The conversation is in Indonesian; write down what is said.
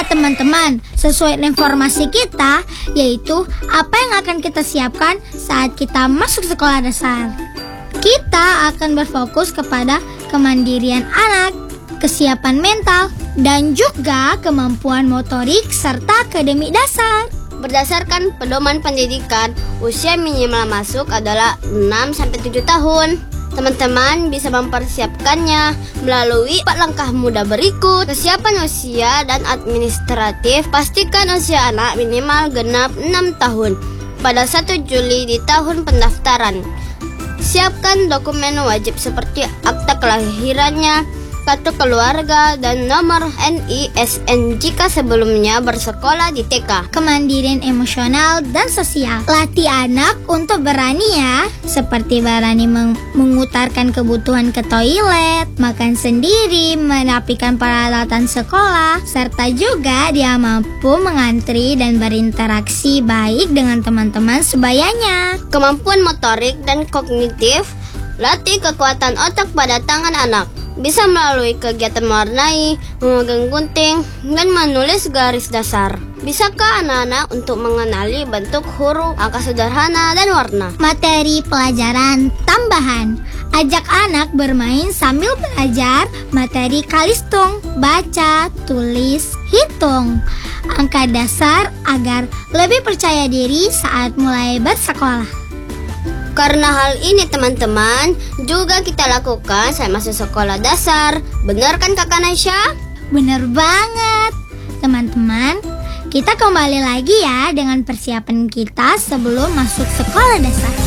teman-teman, sesuai informasi kita, yaitu apa yang akan kita siapkan saat kita masuk sekolah dasar. Kita akan berfokus kepada kemandirian anak, kesiapan mental, dan juga kemampuan motorik serta akademik dasar. Berdasarkan pedoman pendidikan, usia minimal masuk adalah 6-7 tahun. Teman-teman bisa mempersiapkannya melalui 4 langkah mudah berikut. Kesiapan usia dan administratif. Pastikan usia anak minimal genap 6 tahun pada 1 Juli di tahun pendaftaran. Siapkan dokumen wajib seperti akta kelahirannya, kartu keluarga, dan nomor NISN jika sebelumnya bersekolah di TK. Kemandirian emosional dan sosial. Latih anak untuk berani ya, seperti berani mengutarakan kebutuhan ke toilet, makan sendiri, merapikan peralatan sekolah, serta juga dia mampu mengantri dan berinteraksi baik dengan teman-teman sebayanya. Kemampuan motorik dan kognitif. Latih kekuatan otak pada tangan anak. Bisa melalui kegiatan mewarnai, memegang gunting, dan menulis garis dasar. Bisakah anak-anak untuk mengenali bentuk huruf, angka sederhana, dan warna? Materi pelajaran tambahan. Ajak anak bermain sambil belajar materi kalistung, baca, tulis, hitung, angka dasar agar lebih percaya diri saat mulai bersekolah. Karena hal ini teman-teman juga kita lakukan saat masuk sekolah dasar. Benar kan Kakak Naisha? Benar banget. Teman-teman, kita kembali lagi ya dengan persiapan kita sebelum masuk sekolah dasar.